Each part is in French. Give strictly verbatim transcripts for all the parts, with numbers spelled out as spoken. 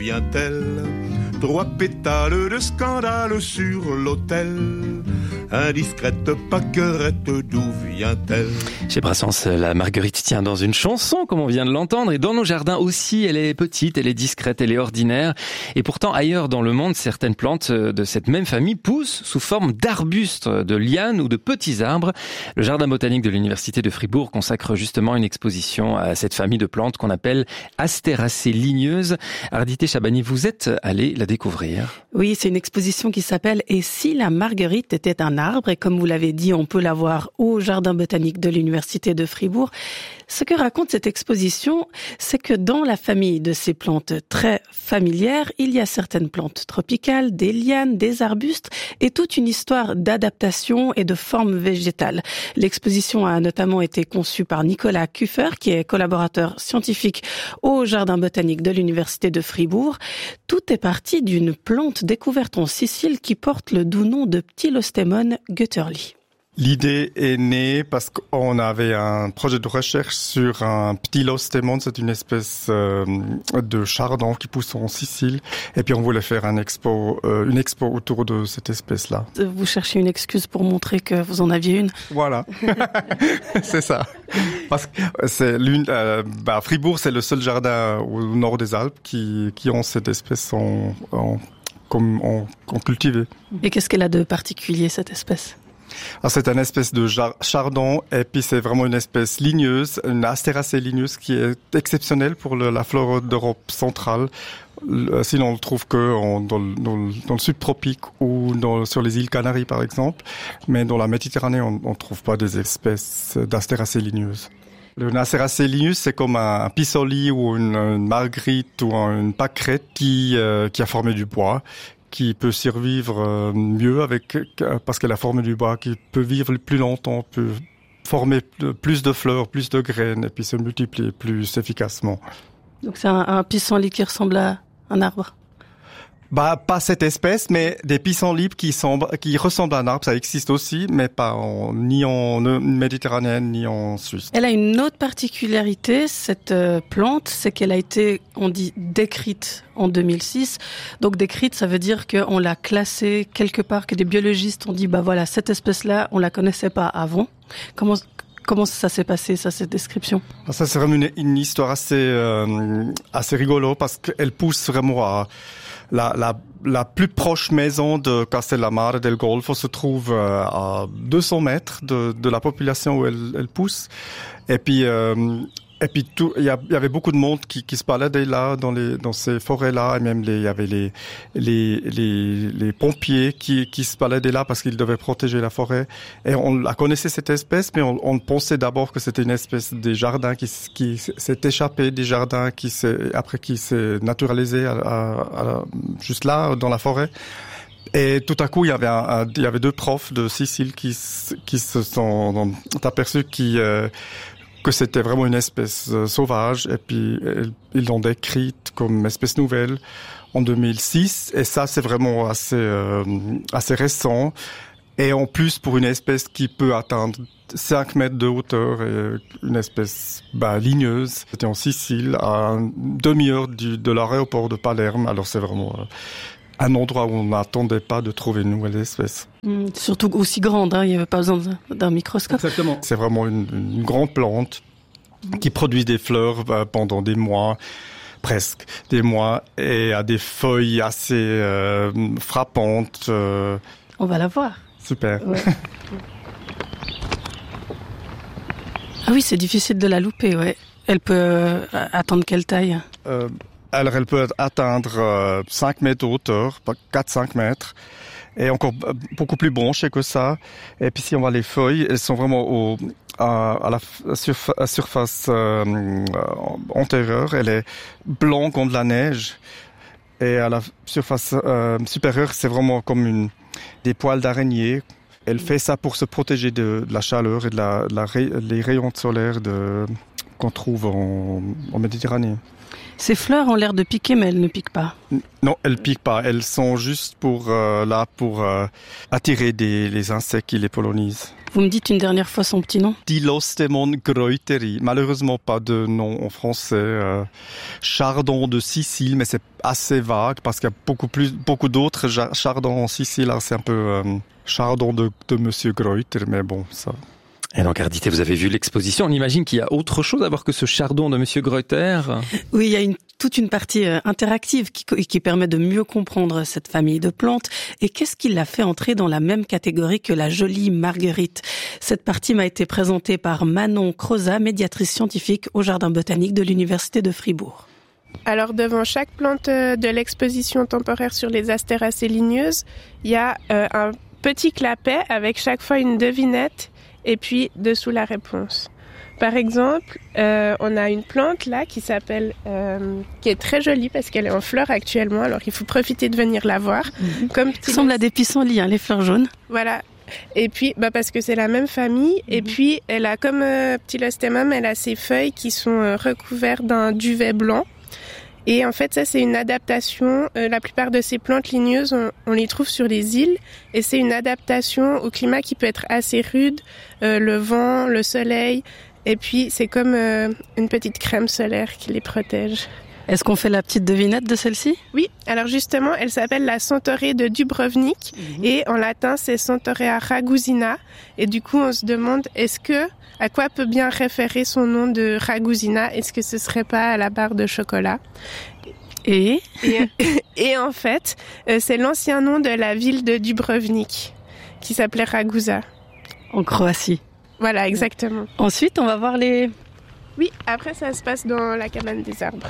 vient-elle? Trois pétales de scandale sur l'autel. Indiscrète pâquerette, d'où vient-elle? Chez Brassens, la marguerite tient dans une chanson, comme on vient de l'entendre, et dans nos jardins aussi, elle est petite, elle est discrète, elle est ordinaire. Et pourtant, ailleurs dans le monde, certaines plantes de cette même famille poussent sous forme d'arbustes, de lianes ou de petits arbres. Le jardin botanique de l'Université de Fribourg consacre justement une exposition à cette famille de plantes qu'on appelle Astéracées ligneuses. Ardité Chabani, vous êtes allé la découvrir. Oui, c'est une exposition qui s'appelle « Et si la marguerite était un arbre ?» Et comme vous l'avez dit, on peut la voir au jardin botanique de l'Université de Fribourg. Ce que raconte cette exposition, c'est que dans la famille de ces plantes très familières, il y a certaines plantes tropicales, des lianes, des arbustes et toute une histoire d'adaptation et de forme végétale. L'exposition a notamment été conçue par Nicolas Kuffer, qui est collaborateur scientifique au jardin botanique de l'Université de Fribourg. Tout est parti d'une plante découverte en Sicile qui porte le doux nom de Ptilostemon götterli. L'idée est née parce qu'on avait un projet de recherche sur un Ptilostemon, c'est une espèce euh, de chardon qui pousse en Sicile, et puis on voulait faire un expo, euh, une expo autour de cette espèce-là. Vous cherchez une excuse pour montrer que vous en aviez une? Voilà, c'est ça. Parce que c'est l'une, euh, bah, Fribourg, c'est le seul jardin au nord des Alpes qui qui ont cette espèce en, en comme en, en cultivé. Et qu'est-ce qu'elle a de particulier, cette espèce? Alors c'est une espèce de jar- chardon, et puis c'est vraiment une espèce ligneuse, une astéracée ligneuse qui est exceptionnelle pour le, la flore d'Europe centrale. Le, sinon on le trouve que en, dans, le, dans, le, dans le subtropique ou dans, sur les îles Canaries par exemple, mais dans la Méditerranée on ne trouve pas des espèces d'astéracées ligneuses. Une astéracée ligneuse, c'est comme un pissenlit ou une, une marguerite ou une pâquerette qui, euh, qui a formé du bois, qui peut survivre mieux avec, parce qu'elle a formé du bois, qui peut vivre plus longtemps, peut former plus de fleurs, plus de graines, et puis se multiplier plus efficacement. Donc c'est un, un pissenlit qui ressemble à un arbre? Bah, pas cette espèce, mais des pissenlits qui, qui ressemblent à un arbre, ça existe aussi, mais pas en, ni en Méditerranée, ni en Suisse. Elle a une autre particularité, cette euh, plante, c'est qu'elle a été, on dit, décrite en deux mille six. Donc décrite, ça veut dire qu'on l'a classée quelque part, que des biologistes ont dit, bah voilà, cette espèce-là, on la connaissait pas avant. Comment Comment ça s'est passé, ça, cette description? Ça, c'est vraiment une, une histoire assez, euh, assez rigolo, parce qu'elle pousse vraiment à la, la, la plus proche maison de Castellammare del Golfo se trouve euh, à deux cents mètres de, de la population où elle, elle pousse. Et puis, euh, et puis tout, il y, a, il y avait beaucoup de monde qui, qui se baladait là, dans les, dans ces forêts-là, et même les, il y avait les, les, les, les pompiers qui, qui se baladaient là parce qu'ils devaient protéger la forêt. Et on la connaissait, cette espèce, mais on, on pensait d'abord que c'était une espèce des jardins qui, qui s'est échappée des jardins, qui s'est, après qui s'est naturalisée à, à, à, juste là, dans la forêt. Et tout à coup, il y avait un, un, il y avait deux profs de Sicile qui, qui se sont aperçus qui, euh, que c'était vraiment une espèce euh, sauvage, et puis euh, ils l'ont décrite comme espèce nouvelle en deux mille six, et ça c'est vraiment assez euh, assez récent, et en plus pour une espèce qui peut atteindre cinq mètres de hauteur, et une espèce bah, ligneuse. C'était en Sicile, à une demi-heure du, de l'aéroport de Palerme, alors c'est vraiment euh, un endroit où on n'attendait pas de trouver une nouvelle espèce. Mmh, surtout aussi grande, hein, il n'y avait pas besoin d'un microscope. Exactement. C'est vraiment une, une grande plante mmh. qui produit des fleurs bah, pendant des mois, presque des mois, et a des feuilles assez euh, frappantes. Euh... On va la voir. Super. Ouais. Ah oui, c'est difficile de la louper, ouais. Elle peut euh, atteindre quelle taille? euh, Alors, elle peut atteindre euh, cinq mètres de hauteur, quatre à cinq mètres, et encore beaucoup plus branchée que ça. Et puis, si on voit les feuilles, elles sont vraiment au, à, à la surfa- à surface euh, antérieure. Elle est blanche comme de la neige. Et à la surface euh, supérieure, c'est vraiment comme une, des poils d'araignée. Elle fait ça pour se protéger de, de la chaleur et de la, de la ray, les rayons solaires de, qu'on trouve en, en Méditerranée. Ces fleurs ont l'air de piquer, mais elles ne piquent pas. Non, elles piquent pas. Elles sont juste pour euh, là pour euh, attirer des, les insectes qui les pollinisent. Vous me dites une dernière fois son petit nom? Dilostemon greuteri. Malheureusement pas de nom en français. Euh, chardon de Sicile, mais c'est assez vague parce qu'il y a beaucoup plus, beaucoup d'autres chardons en Sicile. Alors c'est un peu euh, chardon de, de Monsieur Greuter, mais bon, ça. Et donc, Ardité, vous avez vu l'exposition. On imagine qu'il y a autre chose à voir que ce chardon de Monsieur Greuter. Oui, il y a une, toute une partie euh, interactive qui, qui permet de mieux comprendre cette famille de plantes. Et qu'est-ce qui l'a fait entrer dans la même catégorie que la jolie marguerite? Cette partie m'a été présentée par Manon Crozat, médiatrice scientifique au Jardin botanique de l'Université de Fribourg. Alors, devant chaque plante de l'exposition temporaire sur les astéracées ligneuses, il y a euh, un petit clapet avec chaque fois une devinette et puis dessous la réponse. Par exemple, euh, on a une plante là qui s'appelle, euh, qui est très jolie parce qu'elle est en fleurs actuellement, alors il faut profiter de venir la voir. Mmh. Comme Ça ressemble à des pissenlits, hein, les fleurs jaunes. Voilà. Et puis, bah parce que c'est la même famille, mmh. et puis elle a comme euh, Ptilostemum, elle a ses feuilles qui sont euh, recouvertes d'un duvet blanc. Et en fait, ça, c'est une adaptation. Euh, la plupart de ces plantes ligneuses, on, on les trouve sur les îles. Et c'est une adaptation au climat qui peut être assez rude. Euh, le vent, le soleil. Et puis, c'est comme euh, une petite crème solaire qui les protège. Est-ce qu'on fait la petite devinette de celle-ci? Oui. Alors justement, elle s'appelle la Centaurée de Dubrovnik. Mmh. Et en latin, c'est Centaurea ragusina. Et du coup, on se demande, est-ce que... à quoi peut bien référer son nom de Ragusina? Est-ce que ce serait pas à la barre de chocolat? Et et, et en fait, euh, c'est l'ancien nom de la ville de Dubrovnik, qui s'appelait Ragusa. En Croatie. Voilà, exactement. Ensuite, on va voir les... Oui, après ça se passe dans la cabane des arbres.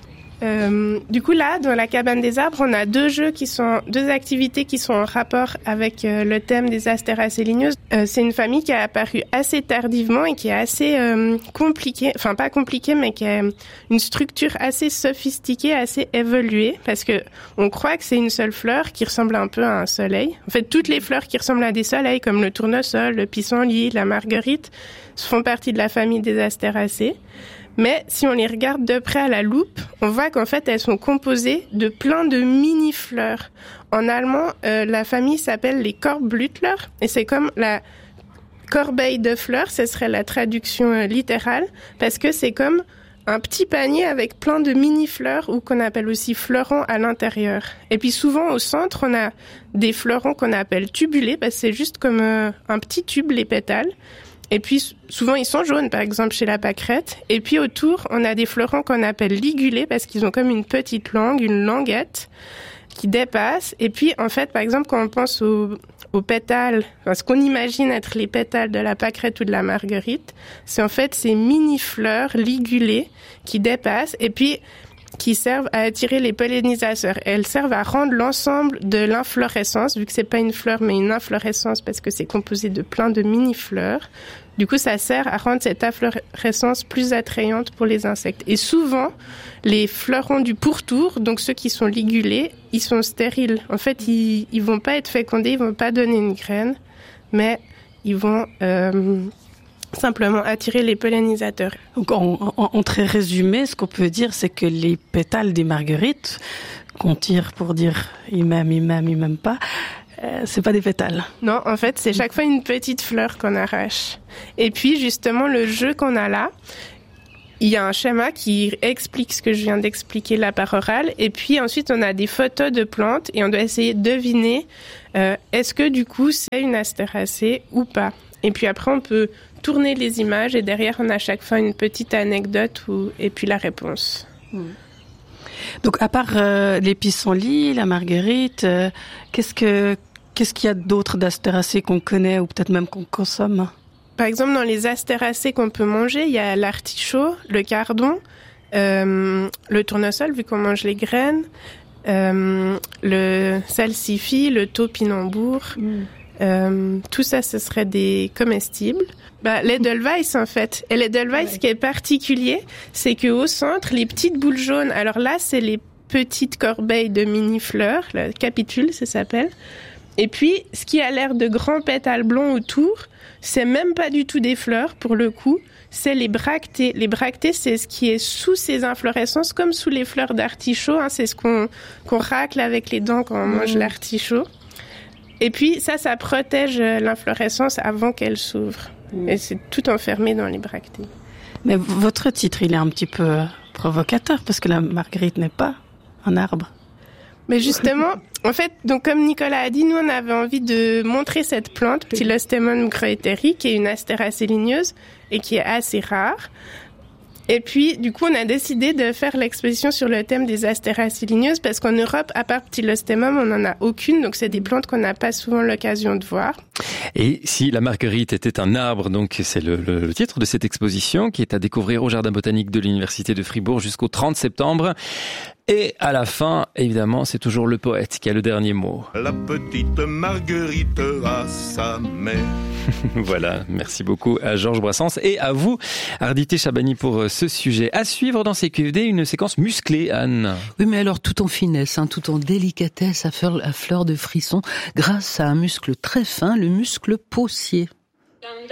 Euh, du coup là, dans la cabane des arbres, on a deux jeux qui sont, deux activités qui sont en rapport avec euh, le thème des astéracées ligneuses. Euh, c'est une famille qui a apparu assez tardivement et qui est assez euh, compliquée, enfin pas compliquée, mais qui a une structure assez sophistiquée, assez évoluée, parce que on croit que c'est une seule fleur qui ressemble un peu à un soleil. En fait, toutes les fleurs qui ressemblent à des soleils, comme le tournesol, le pissenlit, la marguerite, font partie de la famille des astéracées. Mais si on les regarde de près à la loupe, on voit qu'en fait, elles sont composées de plein de mini-fleurs. En allemand, euh, la famille s'appelle les Korbblütler, et c'est comme la corbeille de fleurs, ce serait la traduction euh, littérale, parce que c'est comme un petit panier avec plein de mini-fleurs, ou qu'on appelle aussi fleurons à l'intérieur. Et puis souvent, au centre, on a des fleurons qu'on appelle tubulés, parce que c'est juste comme euh, un petit tube, les pétales. Et puis, souvent, ils sont jaunes, par exemple, chez la pâquerette. Et puis, autour, on a des fleurons qu'on appelle ligulés parce qu'ils ont comme une petite langue, une languette qui dépasse. Et puis, en fait, par exemple, quand on pense aux, aux pétales, enfin, ce qu'on imagine être les pétales de la pâquerette ou de la marguerite, c'est en fait ces mini-fleurs ligulées qui dépassent et puis qui servent à attirer les pollinisateurs. Et elles servent à rendre l'ensemble de l'inflorescence, vu que c'est pas une fleur mais une inflorescence parce que c'est composé de plein de mini-fleurs. Du coup, ça sert à rendre cette inflorescence plus attrayante pour les insectes. Et souvent, les fleurons du pourtour, donc ceux qui sont ligulés, ils sont stériles. En fait, ils, ils vont pas être fécondés, ils vont pas donner une graine, mais ils vont euh, simplement attirer les pollinisateurs. Donc, en, en, en très résumé, ce qu'on peut dire, c'est que les pétales des marguerites, qu'on tire pour dire ils m'aiment, ils m'aiment, ils m'aiment pas, euh, c'est pas des pétales. Non, en fait, c'est chaque fois une petite fleur qu'on arrache. Et puis, justement, le jeu qu'on a là, il y a un schéma qui explique ce que je viens d'expliquer là par oral. Et puis, ensuite, on a des photos de plantes et on doit essayer de deviner euh, est-ce que, du coup, c'est une astéracée ou pas. Et puis après, on peut tourner les images et derrière, on a à chaque fois une petite anecdote ou, et puis la réponse. Mmh. Donc, à part euh, les pissenlits, la marguerite, euh, qu'est-ce que qu'est-ce qu'il y a d'autre d'astéracées qu'on connaît ou peut-être même qu'on consomme? Par exemple, dans les astéracées qu'on peut manger, il y a l'artichaut, le cardon, euh, le tournesol, vu qu'on mange les graines, euh, le salsifis, le topinambour. Mmh. Euh, tout ça, ce serait des comestibles. Bah, l'Edelweiss, en fait. Et l'Edelweiss, ouais. Ce qui est particulier, c'est qu'au centre, les petites boules jaunes, alors là, c'est les petites corbeilles de mini-fleurs, la capitule, ça s'appelle. Et puis, ce qui a l'air de grands pétales blonds autour, c'est même pas du tout des fleurs, pour le coup. C'est les bractées. Les bractées, c'est ce qui est sous ces inflorescences, comme sous les fleurs d'artichaut. Hein, c'est ce qu'on, qu'on racle avec les dents quand on mange mmh. l'artichaut. Et puis, ça, ça protège l'inflorescence avant qu'elle s'ouvre. Mmh. Et c'est tout enfermé dans les bractées. Mais votre titre, il est un petit peu provocateur, parce que la marguerite n'est pas un arbre. Mais justement, en fait, donc comme Nicolas a dit, nous on avait envie de montrer cette plante, Ptilostemon greutheri, qui est une astéracée ligneuse et qui est assez rare. Et puis, du coup, on a décidé de faire l'exposition sur le thème des astéracées ligneuses parce qu'en Europe, à part Ptilostemon, on n'en a aucune. Donc, c'est des plantes qu'on n'a pas souvent l'occasion de voir. Et si la marguerite était un arbre, donc c'est le, le, le titre de cette exposition qui est à découvrir au Jardin botanique de l'Université de Fribourg jusqu'au trente septembre. Et à la fin, évidemment, c'est toujours le poète qui a le dernier mot. La petite Marguerite a sa mère. Voilà, merci beaucoup à Georges Brassens et à vous, Ardité Chabani, pour ce sujet. À suivre dans C Q F D, une séquence musclée, Anne. Oui, mais alors tout en finesse, hein, tout en délicatesse, à fleur, à fleur de frisson, grâce à un muscle très fin, le muscle paussier.